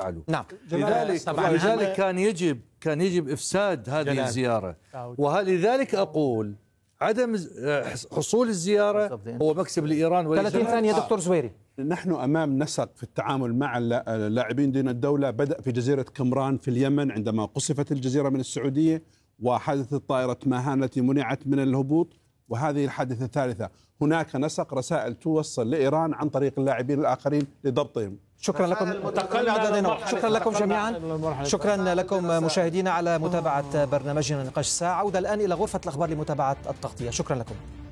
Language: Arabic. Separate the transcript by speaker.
Speaker 1: يفعلوا.
Speaker 2: نعم.
Speaker 1: لذلك كان يجب إفساد هذه الزيارة، ولذلك أقول عدم حصول الزيارة هو مكسب لإيران.
Speaker 2: 30 ثانية دكتور زويري.
Speaker 3: نحن أمام نسق في التعامل مع اللاعبين دون الدولة. بدأ في جزيرة كمران في اليمن عندما قصفت الجزيرة من السعودية، وحادثة طائرة ماهان التي منعت من الهبوط، وهذه الحادثة الثالثة. هناك نسق رسائل توصل لإيران عن طريق اللاعبين الآخرين لضبطهم.
Speaker 2: شكرا لكم. شكرا لكم جميعا. شكرا لكم مشاهدينا على متابعة برنامجنا نقاش الساعة. عودة الآن إلى غرفة الأخبار لمتابعة التغطية. شكرا لكم.